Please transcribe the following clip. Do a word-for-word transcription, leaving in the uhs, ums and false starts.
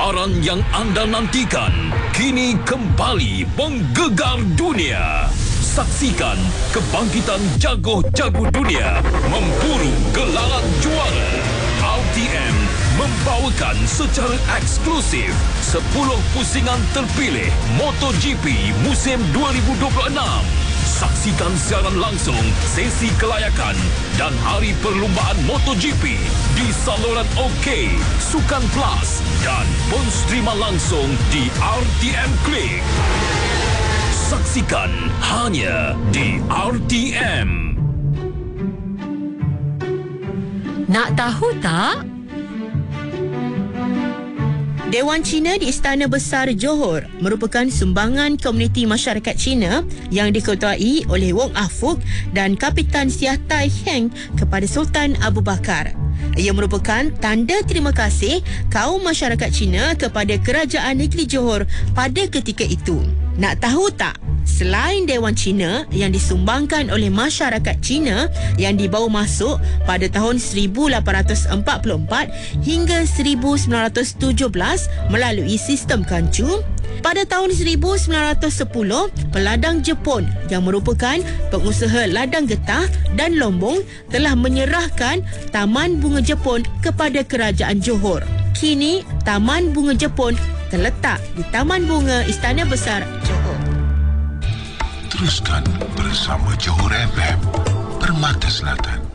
Siaran yang anda nantikan kini kembali mengggegar dunia. Saksikan kebangkitan jago-jago dunia memburu gelaran juara. R T M membawakan secara eksklusif sepuluh pusingan terpilih MotoGP musim dua ribu dua puluh enam. Saksikan siaran langsung sesi kelayakan dan hari perlumbaan MotoGP di saluran OK, Sukan Plus dan pun streama langsung di R T M Klik. Saksikan hanya di R T M. Nak tahu tak? Dewan Cina di Istana Besar Johor merupakan sumbangan komuniti masyarakat Cina yang diketuai oleh Wong Ah Fuk dan Kapitan Siah Tai Heng kepada Sultan Abu Bakar. Ia merupakan tanda terima kasih kaum masyarakat Cina kepada Kerajaan Negeri Johor pada ketika itu. Nak tahu tak? Selain Dewan Cina yang disumbangkan oleh masyarakat Cina yang dibawa masuk pada tahun seribu lapan ratus empat puluh empat hingga seribu sembilan ratus tujuh belas melalui sistem kancu, pada tahun seribu sembilan ratus sepuluh, peladang Jepun yang merupakan pengusaha ladang getah dan lombong telah menyerahkan Taman Bunga Jepun kepada Kerajaan Johor. Kini, Taman Bunga Jepun terletak di Taman Bunga Istana Besar Johor. Teruskan bersama Johor F M, Permata Selatan.